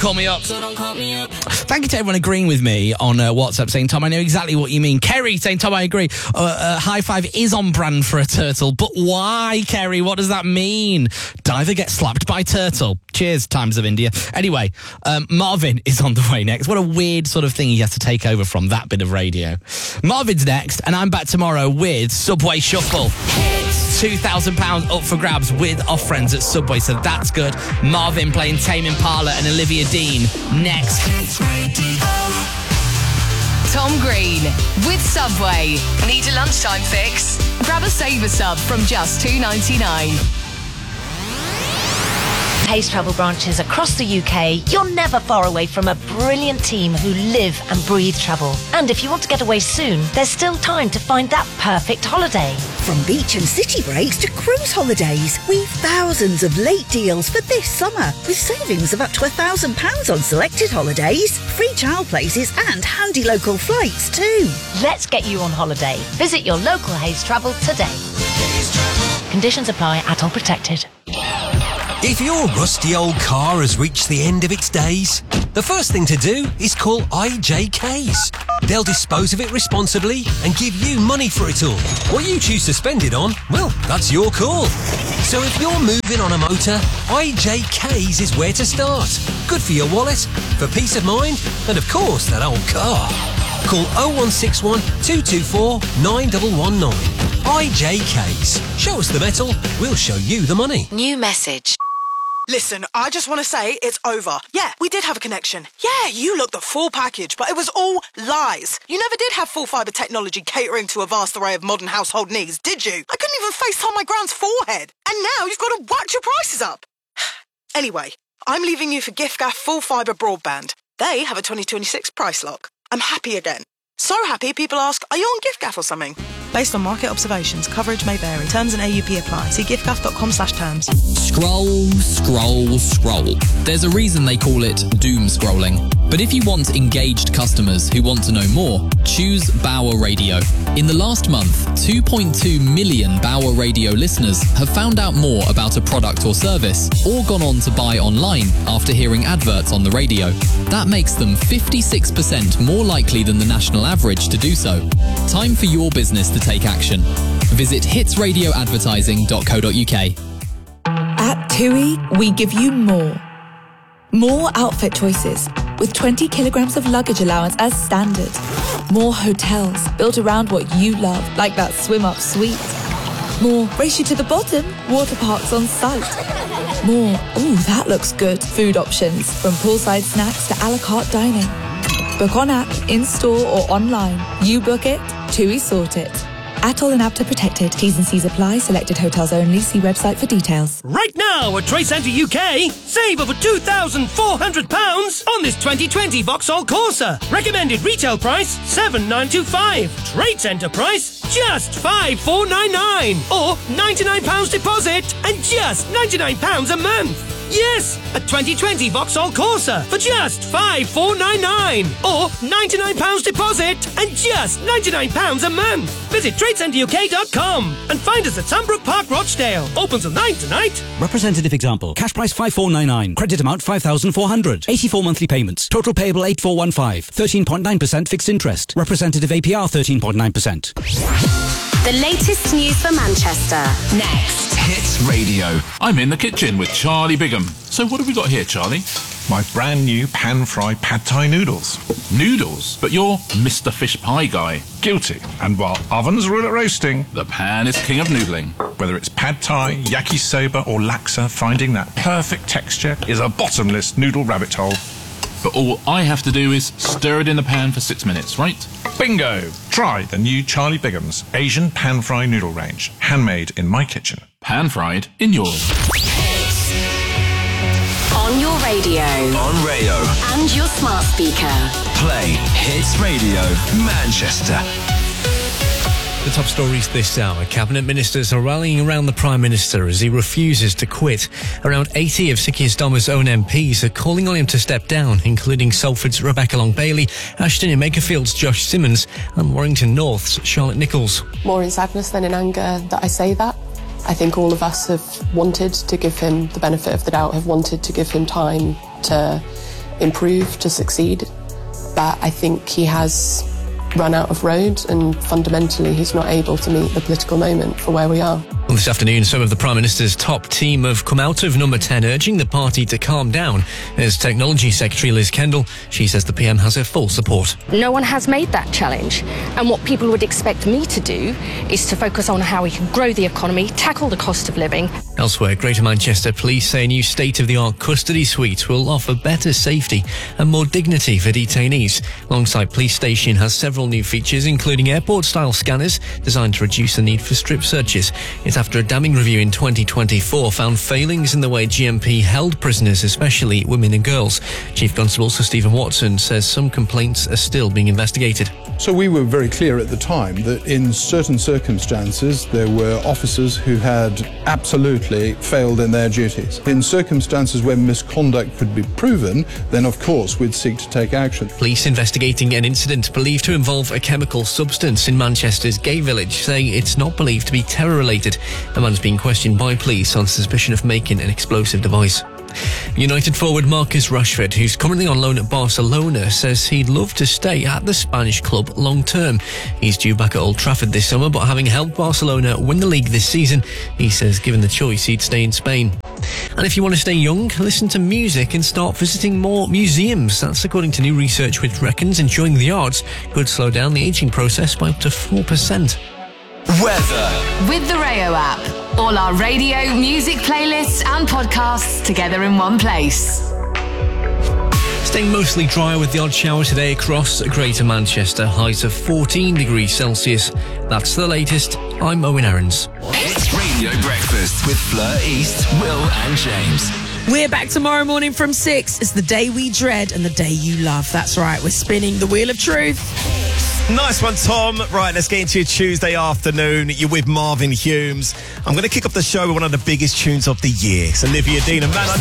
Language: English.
Call me up. So don't call me up. Thank you to everyone agreeing with me on WhatsApp, saying, Tom, I know exactly what you mean. Kerry saying, Tom, I agree. High five is on brand for a turtle. But why, Kerry? What does that mean? Diver gets slapped by turtle. Cheers, Times of India. Anyway, Marvin is on the way next. What a weird sort of thing he has to take over from that bit of radio. Marvin's next, and I'm back tomorrow with Subway Shuffle. £2,000 up for grabs with our friends at Subway, so that's good. Marvin playing Tame Impala and Olivia Dean next. Tom Green with Subway. Need a lunchtime fix? Grab a Saver Sub from just $2.99. Hays Travel branches across the UK, you're never far away from a brilliant team who live and breathe travel. And if you want to get away soon, there's still time to find that perfect holiday. From beach and city breaks to cruise holidays, we've thousands of late deals for this summer, with savings of up to £1,000 on selected holidays, free child places and handy local flights too. Let's get you on holiday. Visit your local Hays Travel today. Conditions apply, ATOL protected. If your rusty old car has reached the end of its days, the first thing to do is call IJKs. They'll dispose of it responsibly and give you money for it all. What you choose to spend it on, well, that's your call. So if you're moving on a motor, IJKs is where to start. Good for your wallet, for peace of mind, and of course that old car. Call 0161 224 9119. IJKs. Show us the metal, we'll show you the money. New message. Listen, I just want to say it's over. Yeah, we did have a connection. Yeah, you looked the full package, but it was all lies. You never did have full fibre technology catering to a vast array of modern household needs, did you? I couldn't even FaceTime my grand's forehead. And now you've got to whack your prices up. Anyway, I'm leaving you for giffgaff full fibre broadband. They have a 2026 price lock. I'm happy again. So happy people ask, are you on giffgaff or something? Based on market observations, coverage may vary. Terms and AUP apply. See giffgaff.com/terms. Scroll, scroll, scroll. There's a reason they call it doom scrolling. But if you want engaged customers who want to know more, choose Bauer Radio. In the last month, 2.2 million Bauer Radio listeners have found out more about a product or service, or gone on to buy online after hearing adverts on the radio. That makes them 56% more likely than the national average to do so. Time for your business to take action. Visit hitsradioadvertising.co.uk. At TUI, we give you more. More outfit choices, with 20 kilograms of luggage allowance as standard. More hotels built around what you love, like that swim-up suite. More race you to the bottom, water parks on site. More, ooh, that looks good, food options, from poolside snacks to a la carte dining. Book on app, in-store or online. You book it, TUI sort it. ATOL and APTA protected. T's and C's apply. Selected hotels only. See website for details. Right now at Trade Centre UK, save over £2,400 on this 2020 Vauxhall Corsa. Recommended retail price $7,925. Trade Centre price just $5,499. Or £99 deposit and just £99 a month. Yes, a 2020 Vauxhall Corsa for just $5,499. Or £99 deposit and just £99 a month. Visit TradeCenterUK.com and find us at Sunbrook Park, Rochdale. Open till 9 tonight. Representative example. Cash price $5,499. Credit amount $5,400. 84 monthly payments. Total payable $8,415. 13.9% fixed interest. Representative APR 13.9%. The latest news for Manchester. Next. Hits Radio. I'm in the kitchen with Charlie Bigham. So what have we got here, Charlie? My brand new pan-fried pad thai noodles. Noodles? But you're Mr. Fish Pie guy. Guilty. And while ovens rule at roasting, the pan is king of noodling. Whether it's pad thai, yakisoba or laksa, finding that perfect texture is a bottomless noodle rabbit hole. But all I have to do is stir it in the pan for 6 minutes, right? Bingo! Try the new Charlie Bigham's Asian pan-fry noodle range. Handmade in my kitchen. Pan-fried in yours. On your radio. On radio. And your smart speaker. Play Hits Radio Manchester. The top stories this hour. Cabinet ministers are rallying around the Prime Minister as he refuses to quit. Around 80 of Sir Keir Starmer's own MPs are calling on him to step down, including Salford's Rebecca Long-Bailey, Ashton and Makerfield's Josh Simmons and Warrington North's Charlotte Nichols. More in sadness than in anger that I say that. I think all of us have wanted to give him the benefit of the doubt, have wanted to give him time to improve, to succeed. But I think he has run out of road, and fundamentally he's not able to meet the political moment for where we are. Well, this afternoon, some of the Prime Minister's top team have come out of number 10, urging the party to calm down. As Technology Secretary Liz Kendall, she says the PM has her full support. No one has made that challenge, and what people would expect me to do is to focus on how we can grow the economy, tackle the cost of living. Elsewhere, Greater Manchester Police say a new state-of-the-art custody suite will offer better safety and more dignity for detainees. Longside Police Station has several new features, including airport-style scanners designed to reduce the need for strip searches. It's after a damning review in 2024 found failings in the way GMP held prisoners, especially women and girls. Chief Constable Sir Stephen Watson says some complaints are still being investigated. So we were very clear at the time that in certain circumstances there were officers who had absolutely failed in their duties. In circumstances where misconduct could be proven, then of course we'd seek to take action. Police investigating an incident believed to involve a chemical substance in Manchester's gay village say it's not believed to be terror-related. A man's being questioned by police on suspicion of making an explosive device. United forward Marcus Rashford, who's currently on loan at Barcelona, says he'd love to stay at the Spanish club long term. He's due back at Old Trafford this summer, but having helped Barcelona win the league this season, he says given the choice he'd stay in Spain. And if you want to stay young, listen to music and start visiting more museums. That's according to new research which reckons enjoying the arts could slow down the ageing process by up to 4%. Weather. With the Rayo app. All our radio, music playlists and podcasts together in one place. Staying mostly dry with the odd shower today across Greater Manchester. Highs of 14 degrees Celsius. That's the latest. I'm Owen Aarons. It's Radio Breakfast with Fleur East, Will and James. We're back tomorrow morning from 6. It's the day we dread and the day you love. That's right, we're spinning the Wheel of Truth. Nice one, Tom. Right, let's get into your Tuesday afternoon. You're with Marvin Humes. I'm going to kick off the show with one of the biggest tunes of the year. It's Olivia Dean and Man